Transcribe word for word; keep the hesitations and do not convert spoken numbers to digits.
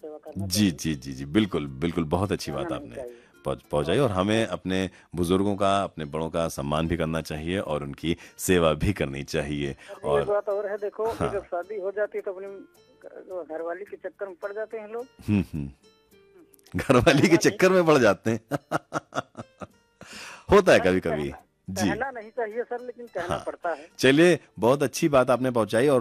सेवा करना जी चाहिए, जी जी जी, बिल्कुल बिल्कुल, बहुत अच्छी कहना बात नहीं आपने चाहिए। पहुंच पहुंचाई। बहुत और अच्छी हमें बात। अपने बुजुर्गों का, अपने बड़ों का सम्मान भी करना चाहिए और उनकी सेवा भी करनी चाहिए। सर जी एक और बात और है, देखो कि हाँ। जब शादी हो जाती है तो अपनी घ- घरवाली के चक्कर में पड़ जाते हैं लोग। हम्म हम्म। घरवाली के कहना नहीं चक्कर में पड़ जाते हैं। होता है नहीं कभी कभी। कहना जी। कहना नहीं चाहिए सर, लेकिन कहना हाँ, पड़ता है। चलिए, बहुत अच्छी बात आपने पहुंचाई। और